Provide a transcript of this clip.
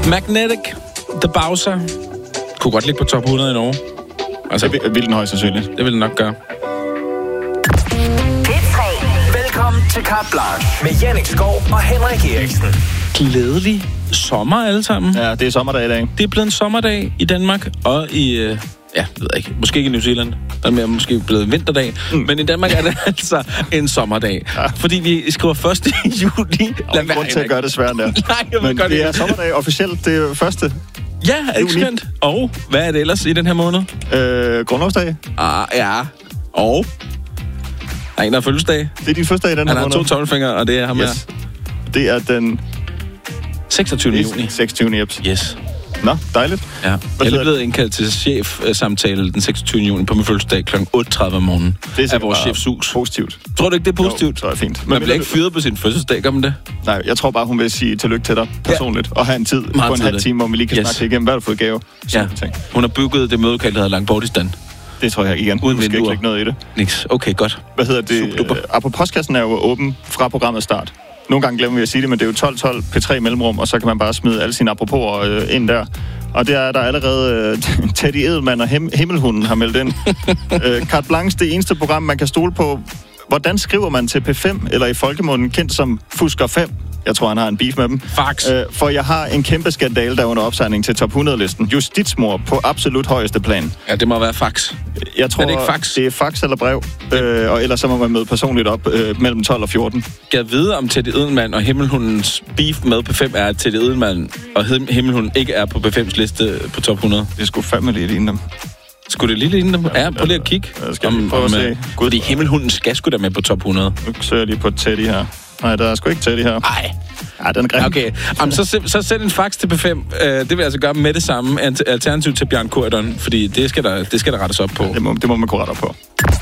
Magnetic, The Bowser. Kunne godt ligge på top 100 i Norge. Altså, det vil den højst sandsynligt. Det vil den nok gøre. P3. Velkommen til Carte Blanche med Jannik Skov og Henrik Eriksen. Glædelig sommer alle sammen. Ja, det er sommerdag i dag. Det er blevet en sommerdag i Danmark og i... jeg ved ikke. Måske ikke i New Zealand. Der er mere måske blevet en vinterdag. Men i Danmark er det altså en sommerdag. Ja. Fordi vi skriver 1. juli. Der er grund til at gøre det svært der. Nej, jeg ved godt det er sommerdag officielt. Det er jo 1. Ja, er ikke skønt? Og hvad er det ellers i den her måned? Grundlovsdag. Ja. Og? Der er en, der har fødselsdag. Det er din fødselsdag i den her måned. Han har 2 tommelfingre, og det er ham her. Det er den... 26. juni. 26. jeps. Yes. Nå, dejligt. Ja. Jeg er blevet indkaldt til chef-samtale den 26. juni på min fødselsdag kl. 8:30 om morgenen. Det er vores chefshus. Positivt. Tror du ikke, det er positivt? Jo, tror jeg fint. Man bliver ikke fyret på sin fødselsdag, gør man det? Nej, jeg tror bare, hun vil sige tillykke til dig personligt. Og have en tid på en halv time, hvor vi lige kan snakke igennem, hvad du har fået gave. Ja. Hun har bygget det mødekald, der hedder Langbortistan. Det tror jeg igen. Uden vinduer. Ikke noget i det. Niks. Okay, godt. Hvad hedder det? Apropos postkassen er jo åben fra programmet start. Nogle gange glemmer vi at sige det, men det er jo 12 P3 mellemrum, og så kan man bare smide alle sine aproposer ind der. Og det er der allerede Teddy Edelmann og Himmelhunden har meldt ind. Carte Blanche, det eneste program, man kan stole på. Hvordan skriver man til P5, eller i folkemunden kendt som Fusker 5? Jeg tror, han har en beef med dem. Fax. For jeg har en kæmpe skandale, der er under opsejling til top 100-listen. Justitsmord på absolut højeste plan. Ja, det må være fax. Jeg tror, er det ikke fax? Det er fax eller brev. Og ellers så må man møde personligt op mellem 12 og 14. Jeg ved, om Teddy Edelmann og Himmelhundens beef med P5 er, at Teddy Edelmann og Himmelhunden ikke er på P5's liste på top 100. Det skulle fandme lige ligne dem. Skulle det lige ligne dem? Ja, prøv lige at kigge. Skal vi prøve at se. Fordi Himmelhunden skal sgu da med på top 100. Nu søger jeg lige på Teddy her. Nej, der er sgu ikke Teddy her. Nej. Ja, den er grim. Okay, så send en fax til P5. Det vil jeg altså gøre med det samme alternativ til Bjørn Corydon, fordi det skal der rettes op på. Ja, det må man kunne rette op på.